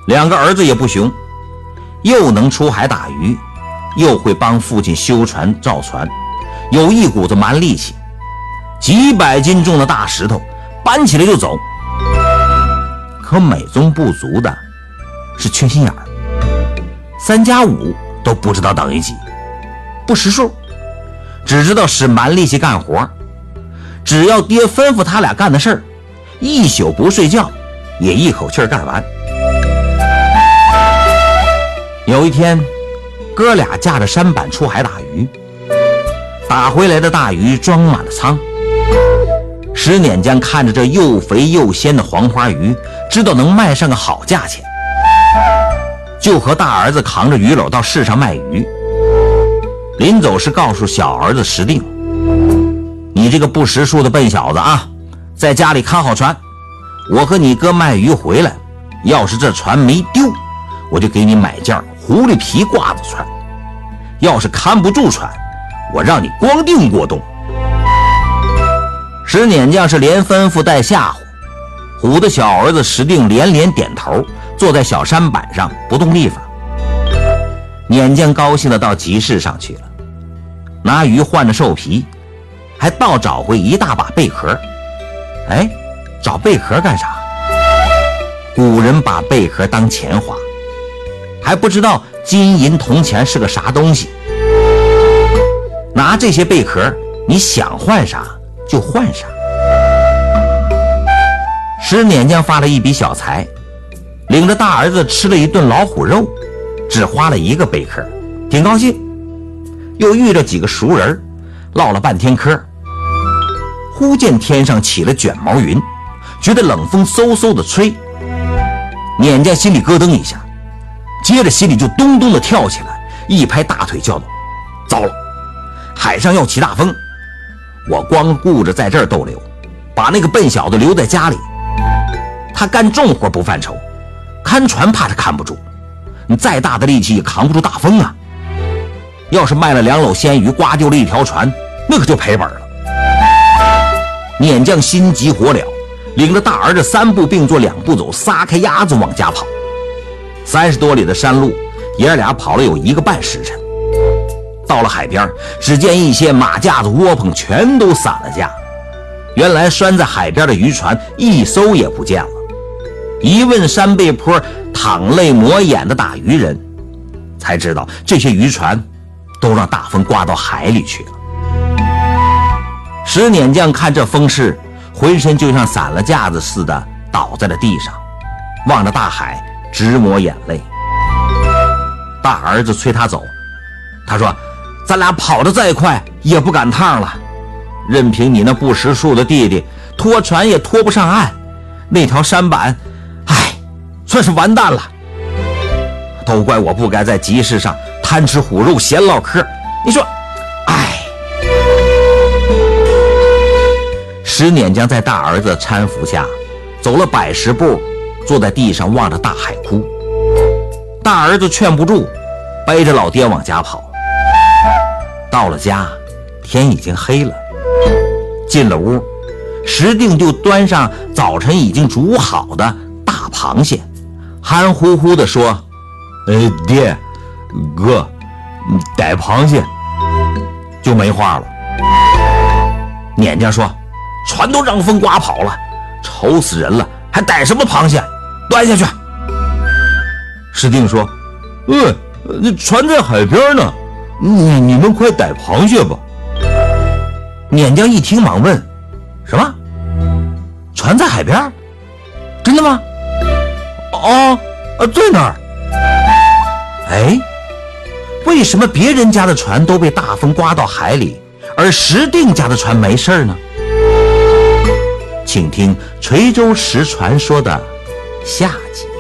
两个儿子也不穷，又能出海打鱼，又会帮父亲修船造船，有一股子蛮力气，几百斤重的大石头搬起来就走。可美中不足的是缺心眼儿，3加5都不知道等于几，不识数，只知道使蛮力气干活。只要爹吩咐他俩干的事儿，一宿不睡觉也一口气干完。有一天，哥俩驾着舢板出海打鱼，打回来的大鱼装满了舱。石碾匠看着这又肥又鲜的黄花鱼，知道能卖上个好价钱，就和大儿子扛着鱼篓到市上卖鱼。临走时告诉小儿子石定：“你这个不识数的笨小子啊，在家里看好船，我和你哥卖鱼回来，要是这船没丢，我就给你买件狐狸皮褂子穿；要是看不住船，我让你光腚过冬。”石碾匠是连吩咐带吓唬，唬的小儿子石定连连点头，坐在小舢板上不动地方。碾匠高兴地到集市上去了，拿鱼换着兽皮，还倒找回一大把贝壳。哎，找贝壳干啥？古人把贝壳当钱花，还不知道金银铜钱是个啥东西。拿这些贝壳，你想换啥就换啥。石碾匠发了一笔小财，领着大儿子吃了一顿老虎肉，只花了1个贝壳，挺高兴。又遇着几个熟人，唠了半天嗑。忽见天上起了卷毛云，觉得冷风嗖嗖的吹。碾匠心里咯噔一下，接着心里就咚咚的跳起来，一拍大腿叫道：“糟了，海上要起大风！我光顾着在这儿逗留，把那个笨小子留在家里。他干重活不犯愁，看船怕是看不住，你再大的力气也扛不住大风啊！要是卖了2篓鲜鱼，刮丢了1条船，那可就赔本了。”碾匠心急火燎，领着大儿子3步并作2步走，撒开鸭子往家跑。30多里的山路，爷儿俩跑了有1个半时辰。到了海边，只见一些马架子窝棚全都散了架，原来拴在海边的渔船一艘也不见了。一问山背坡淌泪抹眼的打渔人，才知道这些渔船都让大风刮到海里去了。石碾匠看这风势，浑身就像散了架子似的倒在了地上，望着大海直抹眼泪。大儿子催他走，他说：“咱俩跑得再快也不赶趟了，任凭你那不识数的弟弟拖船也拖不上岸，那条舢板，唉，算是完蛋了。都怪我不该在集市上贪吃虎肉闲唠嗑，你说，唉。”石碾匠在大儿子的搀扶下走了100、10步，坐在地上望着大海哭。大儿子劝不住，背着老爹往家跑。到了家，天已经黑了。进了屋，石定就端上早晨已经煮好的大螃蟹，含糊糊地说：“爹，哥，逮螃蟹。”就没话了。碾匠说：“船都让风刮跑了，愁死人了，还逮什么螃蟹？端下去。”石定说：“那船在海边呢，你们快逮螃蟹吧。”碾匠一听忙问：“什么？船在海边？真的吗？”“在那儿。”“哎，为什么别人家的船都被大风刮到海里，而石定家的船没事呢？”请听垂州石传说的下集。